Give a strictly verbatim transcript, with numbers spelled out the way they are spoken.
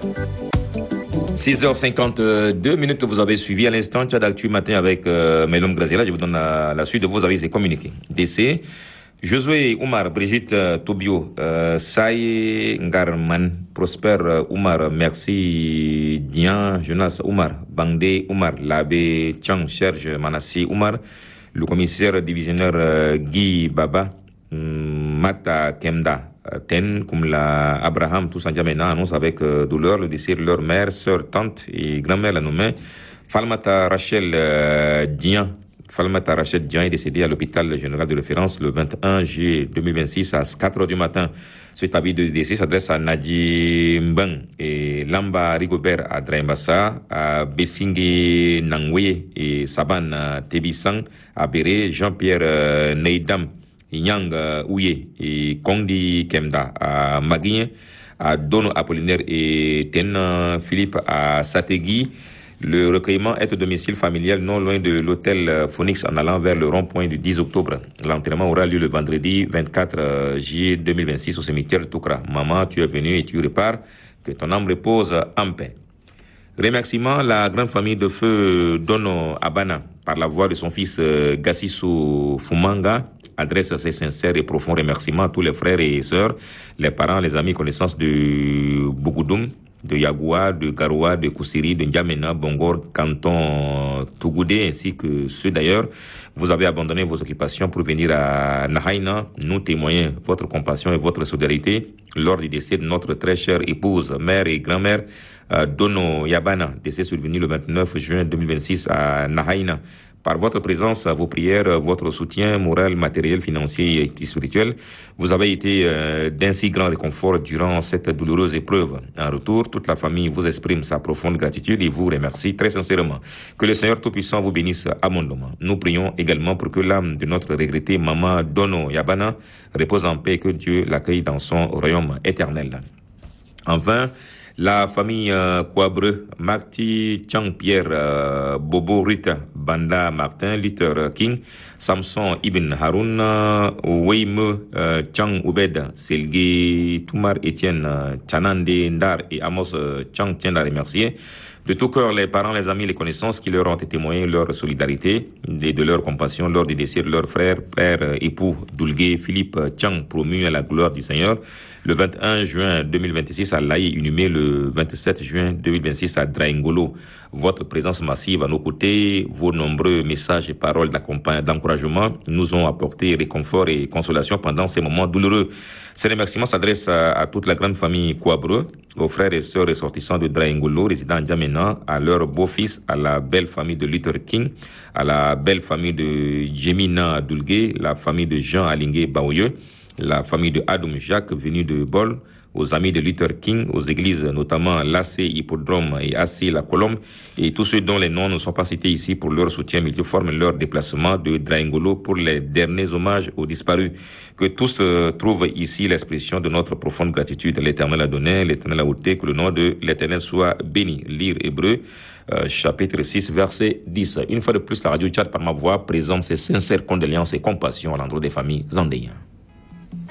six heures cinquante-deux minutes, vous avez suivi à l'instant Tchad Actu matin avec euh, Melom Grazela. Je vous donne la, la suite de vos avis et communiqués. Décès, Josué Oumar, Brigitte euh, Tobio, euh, Saï Ngarman, Prosper euh, Oumar, Merci Dian, Jonas Oumar, Bandé Oumar, l'abbé Chang, Serge Manassi Oumar, le commissaire divisionnaire euh, Guy Baba, um, Mata Kemda, Ten, comme la Abraham, tous en Djamena, annonce avec euh, douleur le décès de leur mère, sœur, tante et grand-mère la nommée Falmata Rachel euh, Dian. Falmata Rachel Dian est décédée à l'hôpital général de référence le vingt et un juillet deux mille vingt-six à quatre heures du matin. Cet avis de décès s'adresse à Nadi Mbang et Lamba Rigobert à Draimassa, à Bessingue Nangwe et Saban Tebisang, à Béré, Jean-Pierre euh, Neidam, Yang uh, Ouye et Kondi Kemda à Maguien, à Dono Apollinaire et Ten uh, Philippe à Sategui. Le recueillement est au domicile familial non loin de l'hôtel Phoenix en allant vers le rond-point du dix octobre. L'enterrement aura lieu le vendredi vingt-quatre juillet deux mille vingt-six au cimetière de Toukra. Maman, tu es venue et tu repars. Que ton âme repose en paix. Remerciement la grande famille de feu Dono Abana par la voix de son fils euh, Gassissou Fumanga adresse ses sincères et profonds remerciements à tous les frères et sœurs, les parents, les amis, connaissances de Bougoudum, de Yagoua, de Garoua, de Koussiri, de N'Djamena, Bongor, Canton Tougoudé, ainsi que ceux d'ailleurs. Vous avez abandonné vos occupations pour venir à Nahaina. Nous témoignons votre compassion et votre solidarité lors du décès de notre très chère épouse, mère et grand-mère, euh, Dono Yabana, décès survenu le vingt-neuf juin deux mille vingt-six à Nahaina. Par votre présence, vos prières, votre soutien moral, matériel, financier et spirituel, vous avez été euh, d'un si grand réconfort durant cette douloureuse épreuve. En retour, toute la famille vous exprime sa profonde gratitude et vous remercie très sincèrement. Que le Seigneur Tout-Puissant vous bénisse abondamment. Nous prions également pour que l'âme de notre regrettée maman Dono Yabana repose en paix et que Dieu l'accueille dans son royaume éternel. Enfin, la famille euh, Kouabreux, Marty Chang Pierre, euh, Bobo Rita, Banda Martin, Luther King, Samson Ibn Haroun, euh, Weime euh, Chang Oubed, Selge Toumar Etienne, euh, Chanande Ndar et Amos euh, Chang tiennent à remercier de tout cœur les parents, les amis, les connaissances qui leur ont été témoignés leur solidarité et de leur compassion lors du décès de leur frère, père, euh, époux, Doulgué Philippe Chang, promu à la gloire du Seigneur, le vingt et un juin deux mille vingt-six à Laï, inhumé le vingt-sept juin deux mille vingt-six à Draingolo. Votre présence massive à nos côtés, vos nombreux messages et paroles d'encouragement nous ont apporté réconfort et consolation pendant ces moments douloureux. Ces remerciements s'adressent à, à toute la grande famille Kouabreux, aux frères et sœurs ressortissants de Draingolo, résidant à N'Djamena, à leur beau-fils, à la belle famille de Luther King, à la belle famille de Jemina Doulgué, la famille de Jean Alingué Baoyeux, la famille de Adoum Jacques, venu de Bol, aux amis de Luther King, aux églises notamment l'A C Hippodrome et A C La Colombe, et tous ceux dont les noms ne sont pas cités ici pour leur soutien multiforme, leur déplacement de Draingolo pour les derniers hommages aux disparus. Que tous euh, trouvent ici l'expression de notre profonde gratitude. L'Éternel a donné, l'Éternel a ôté, que le nom de l'Éternel soit béni. Lire Hébreu, euh, chapitre six, verset dix. Une fois de plus, la radio Tchad par ma voix présente ses sincères condoléances et compassion à l'endroit des familles endeuillées.